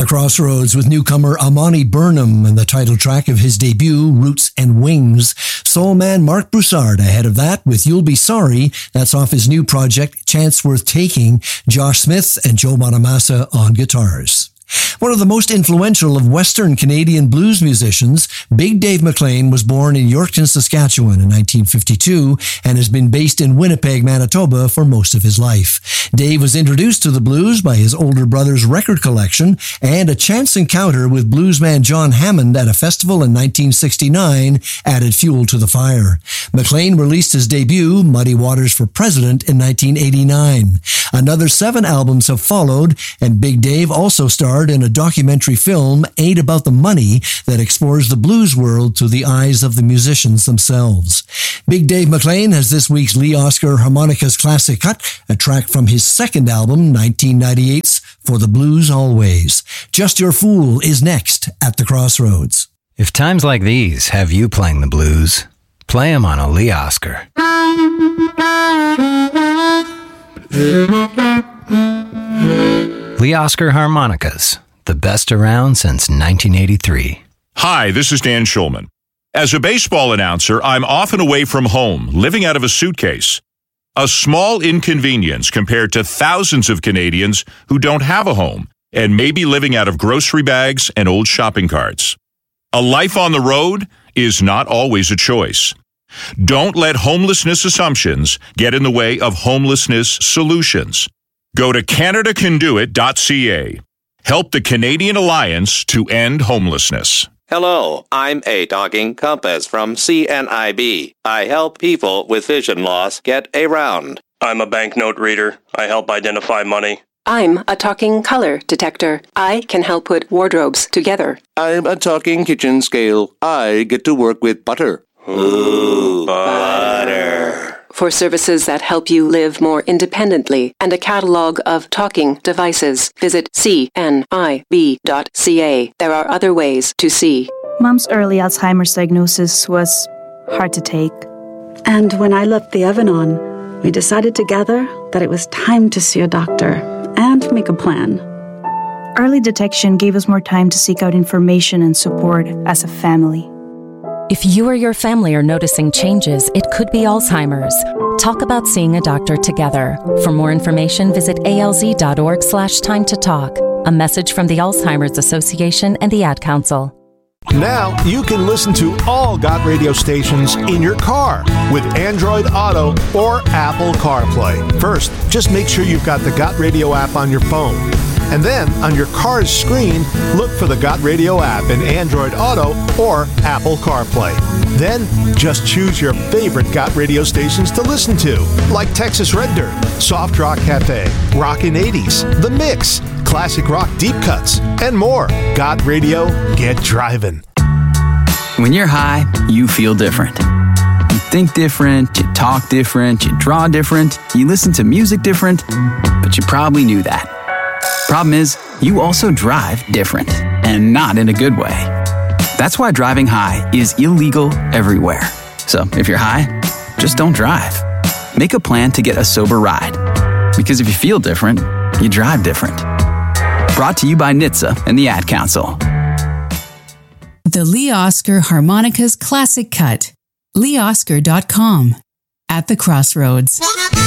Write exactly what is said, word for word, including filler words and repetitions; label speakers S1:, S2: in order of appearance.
S1: Crossroads with newcomer Amani Burnham and the title track of his debut, Roots and Wings. Soul man Mark Broussard ahead of that with You'll Be Sorry. That's off his new project, Chance Worth Taking. Josh Smith and Joe Bonamassa on guitars. One of the most influential of Western Canadian blues musicians, Big Dave McLean was born in Yorkton, Saskatchewan in nineteen fifty-two and has been based in Winnipeg, Manitoba for most of his life. Dave was introduced to the blues by his older brother's record collection, and a chance encounter with bluesman John Hammond at a festival in nineteen sixty-nine added fuel to the fire. McLean released his debut, Muddy Waters for President, in nineteen eighty-nine. Another seven albums have followed, and Big Dave also starred in a documentary film, Ain't About the Money, that explores the blues world through the eyes of the musicians themselves. Big Dave McLean has this week's Lee Oscar Harmonicas Classic Cut, a track from his second album, nineteen ninety-eight's For the Blues Always. Just Your Fool is next at the Crossroads.
S2: If times like these have you playing the blues, play 'em on a Lee Oscar. Lee Oscar Harmonicas, the best around since nineteen eighty-three.
S3: Hi, this is Dan Schulman. As a baseball announcer, I'm often away from home, living out of a suitcase. A small inconvenience compared to thousands of Canadians who don't have a home and may be living out of grocery bags and old shopping carts. A life on the road is not always a choice. Don't let homelessness assumptions get in the way of homelessness solutions. Go to Canada Can Do It dot C A. Help the Canadian Alliance to End Homelessness.
S4: Hello, I'm A. Talking Compass from C N I B. I help people with vision loss get around.
S5: I'm a banknote reader. I help identify money.
S6: I'm a talking color detector. I can help put wardrobes together.
S7: I'm a talking kitchen scale. I get to work with butter.
S4: Ooh, butter.
S6: For services that help you live more independently and a catalog of talking devices, visit C N I B dot C A. There are other ways to see.
S8: Mom's early Alzheimer's diagnosis was hard to take.
S9: And when I left the Evan-On, we decided together that it was time to see a doctor and make a plan.
S8: Early detection gave us more time to seek out information and support as a family.
S10: If you or your family are noticing changes, it could be Alzheimer's. Talk about seeing a doctor together. For more information, visit A L Z dot org slash time to talk. A message from the Alzheimer's Association and the Ad Council.
S11: Now you can listen to all Got Radio stations in your car with Android Auto or Apple CarPlay. First, just make sure you've got the Got Radio app on your phone. And then, on your car's screen, look for the Got Radio app in Android Auto or Apple CarPlay. Then, just choose your favorite Got Radio stations to listen to, like Texas Red Dirt, Soft Rock Cafe, Rockin' eighties, The Mix, Classic Rock Deep Cuts, and more. Got Radio, get driving.
S12: When you're high, you feel different. You think different, you talk different, you draw different, you listen to music different, but you probably knew that. Problem is, you also drive different, and not in a good way. That's why driving high is illegal everywhere. So if you're high, just don't drive. Make a plan to get a sober ride. Because if you feel different, you drive different. Brought to you by N H T S A and the Ad Council.
S13: The Lee Oscar Harmonicas Classic Cut. Lee Oscar dot com. At the Crossroads.